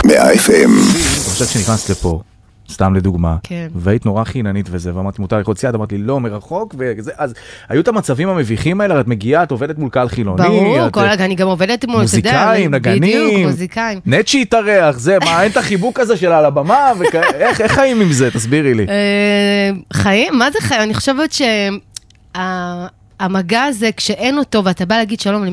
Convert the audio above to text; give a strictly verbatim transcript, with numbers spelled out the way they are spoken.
מאה אף אם. אני חושבת שנכנסת לפה, סתם לדוגמה, כן. והיית נורא חיננית וזה, ואמרתי, מותר לחוץ יד, אמרתי, לא, מרחוק, וזה, אז היו את המצבים המביכים האלה, את מגיעה, את עובדת מול קהל חילוני. ברור, את, כל רגע, אני גם עובדת מול, מוזיקאים, נגנים. בדיוק, מוזיקאים. נט שהתארח, זה, מה, אין את החיבוק הזה שלה על הבמה, ואיך, איך חיים עם זה? תסבירי לי. חיים? מה זה חיים? אני חושבת שהמגע הזה, כשאין אותו, ואתה בא להגיד שלום